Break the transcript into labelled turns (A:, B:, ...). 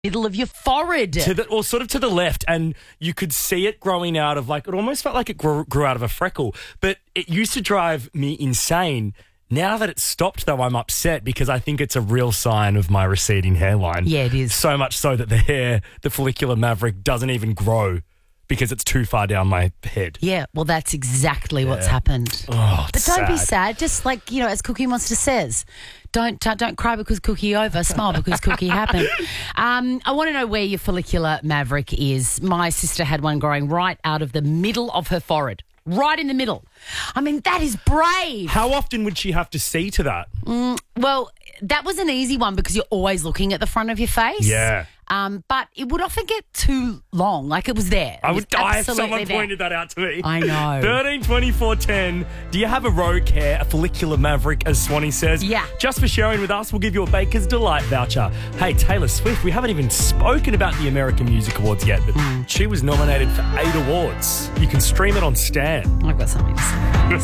A: middle of your forehead.
B: Or sort of to the left, and you could see it growing out of it almost felt like it grew out of a freckle, but it used to drive me insane. Now that it's stopped, though, I'm upset because I think it's a real sign of my receding hairline.
A: Yeah, it is.
B: So much so that the follicular maverick doesn't even grow because it's too far down my head.
A: Yeah, well, that's exactly what's happened.
B: Oh,
A: but don't be sad. Just as Cookie Monster says, don't cry because Cookie over, smile because Cookie happened. I want to know where your follicular maverick is. My sister had one growing right out of the middle of her forehead. Right in the middle. I mean, that is brave.
B: How often would she have to see to that?
A: Well, that was an easy one because you're always looking at the front of your face.
B: Yeah.
A: But it would often get too long. It was there.
B: I would die if
A: absolutely
B: someone
A: there.
B: pointed that out to me.
A: I know.
B: 13 24 10. Do you have a rogue hair, a follicular maverick, as Swanee says?
A: Yeah.
B: Just for sharing with us, we'll give you a Baker's Delight voucher. Hey, Taylor Swift, we haven't even spoken about the American Music Awards yet, but she was nominated for 8 awards. You can stream it on Stan.
A: I've got something to say.